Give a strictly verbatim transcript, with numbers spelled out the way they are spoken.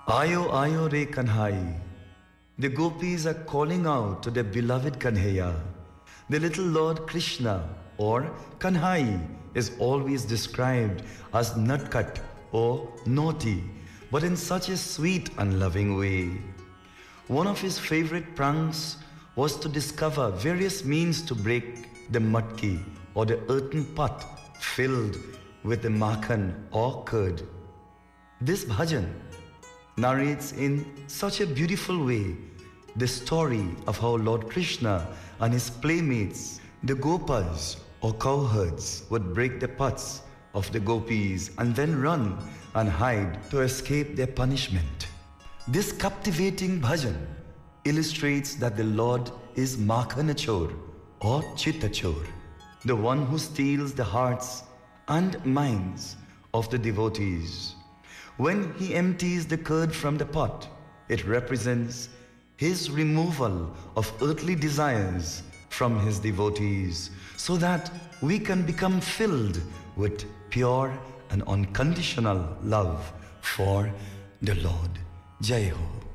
Ayo ayo re Kanhai. The gopis are calling out to their beloved Kanhaiya. The little Lord Krishna or Kanhai is always described as nutcut or naughty, but in such a sweet and loving way. One of his favorite pranks was to discover various means to break the matki or the earthen pot filled with the makhan or curd. This bhajan narrates in such a beautiful way the story of how Lord Krishna and his playmates, the gopas or cowherds, would break the pots of the gopis and then run and hide to escape their punishment. This captivating bhajan illustrates that the Lord is Makhanachor or Chittachor, the one who steals the hearts and minds of the devotees. When he empties the curd from the pot, it represents his removal of earthly desires from his devotees so that we can become filled with pure and unconditional love for the Lord. Jai Ho.